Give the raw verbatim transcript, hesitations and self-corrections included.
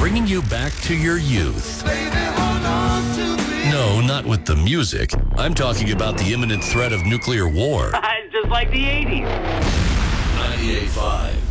bringing you back to your youth. No, not with the music. I'm talking about the imminent threat of nuclear war. Just like the eighties. ninety-eight point five